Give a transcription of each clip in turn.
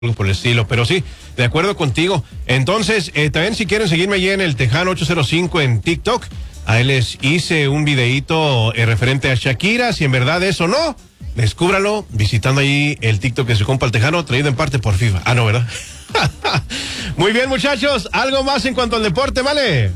algo por el estilo, pero sí, de acuerdo contigo. Entonces, también si quieren seguirme allí en el Tejano 805 en TikTok, ahí les hice un videíto referente a Shakira, si en verdad es o no, descúbralo visitando ahí el TikTok de su compa el Tejano, traído en parte por FIFA. Ah, no, ¿verdad? Muy bien, muchachos, algo más en cuanto al deporte, ¿vale?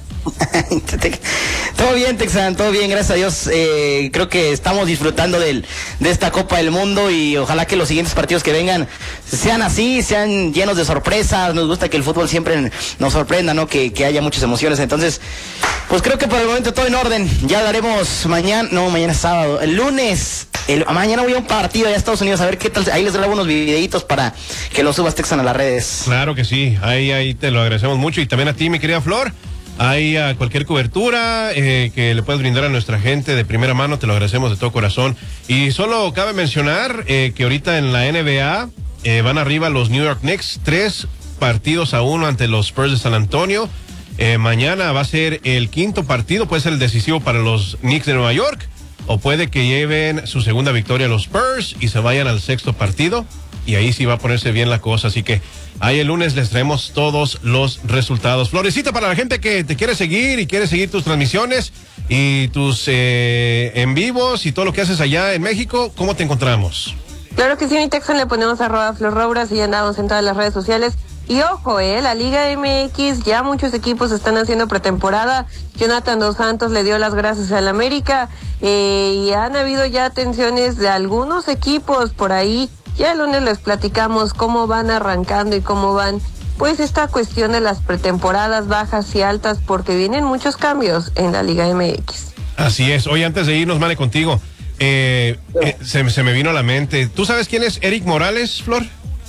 Todo bien, Texan, todo bien, gracias a Dios. Creo que estamos disfrutando de esta Copa del Mundo y ojalá que los siguientes partidos que vengan sean así, sean llenos de sorpresas. Nos gusta que el fútbol siempre nos sorprenda, ¿no? Que haya muchas emociones. Entonces, pues creo que por el momento todo en orden. Ya daremos mañana es sábado, el lunes. Mañana voy a un partido allá a Estados Unidos a ver qué tal. Ahí les grabo unos videitos para que los subas, Texan, a las redes. Claro que sí, ahí te lo agradecemos mucho y también a ti, mi querida Flor. Hay cualquier cobertura que le puedas brindar a nuestra gente de primera mano, te lo agradecemos de todo corazón. Y solo cabe mencionar que ahorita en la NBA van arriba los New York Knicks, 3-1 ante los Spurs de San Antonio. Mañana va a ser el quinto partido, puede ser el decisivo para los Knicks de Nueva York, o puede que lleven su segunda victoria a los Spurs y se vayan al sexto partido. Y ahí sí va a ponerse bien la cosa, así que ahí el lunes les traemos todos los resultados. Florecita, para la gente que te quiere seguir y quiere seguir tus transmisiones y tus en vivos y todo lo que haces allá en México, ¿cómo te encontramos? Claro que sí, mi Texan, le ponemos @FlorRouras y ya andamos en todas las redes sociales. Y ojo, la Liga MX, ya muchos equipos están haciendo pretemporada. Jonathan Dos Santos le dio las gracias al América y han habido ya tensiones de algunos equipos por ahí. Ya el lunes les platicamos cómo van arrancando y cómo van, pues, esta cuestión de las pretemporadas bajas y altas, porque vienen muchos cambios en la Liga MX. Así es. Oye, antes de irnos, Mane, contigo, se me vino a la mente. ¿Tú sabes quién es Eric Morales, Flor?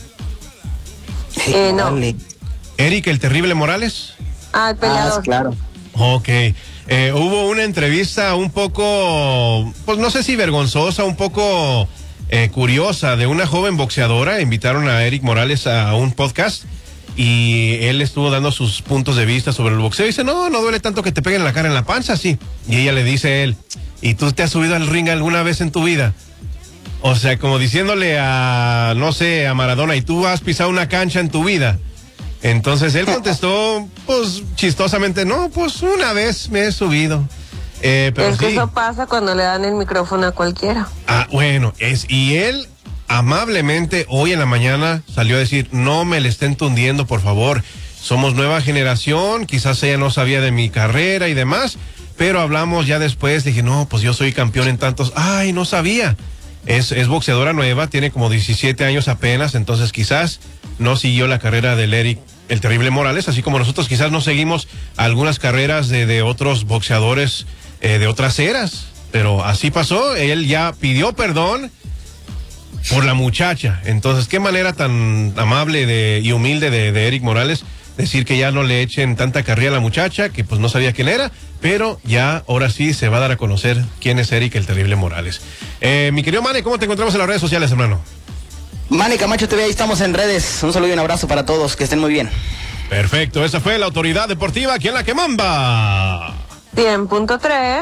No. ¿Eric el Terrible Morales? Ah, el peleador. Claro. Ok. Hubo una entrevista un poco, pues no sé si vergonzosa, un poco curiosa, de una joven boxeadora. Invitaron a Eric Morales a un podcast y él estuvo dando sus puntos de vista sobre el boxeo y dice, no duele tanto que te peguen la cara en la panza, sí. Y ella le dice a él, ¿y tú te has subido al ring alguna vez en tu vida? O sea, como diciéndole a, no sé, a Maradona, ¿y tú has pisado una cancha en tu vida? Entonces él contestó, pues chistosamente, no, pues una vez me he subido. Pero es que sí, eso pasa cuando le dan el micrófono a cualquiera. Ah, bueno, y él amablemente hoy en la mañana salió a decir, no me le estén tundiendo, por favor. Somos nueva generación, quizás ella no sabía de mi carrera y demás, pero hablamos ya después, dije, no, pues yo soy campeón en tantos. Ay, no sabía. Es boxeadora nueva, tiene como 17 años apenas, entonces quizás no siguió la carrera del Eric el Terrible Morales, así como nosotros quizás no seguimos algunas carreras de otros boxeadores de otras eras, pero así pasó. Él ya pidió perdón por la muchacha. Entonces, qué manera tan amable y humilde de Eric Morales decir que ya no le echen tanta carrilla a la muchacha, que pues no sabía quién era, pero ya ahora sí se va a dar a conocer quién es Eric el Terrible Morales. Mi querido Mane, ¿cómo te encontramos en las redes sociales, hermano? Mane Camacho TV, ahí estamos en redes. Un saludo y un abrazo para todos, que estén muy bien. Perfecto, esa fue la Autoridad Deportiva aquí en La Quemamba. 100.3.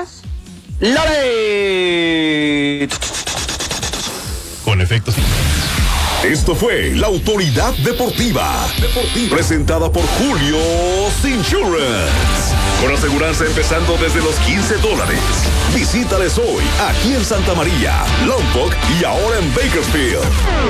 ¡Lore! Con efectos. Esto fue La Autoridad Deportiva. Presentada por Julio Insurance. Con aseguranza empezando desde los $15. Visítales hoy, aquí en Santa María, Lompoc y ahora en Bakersfield.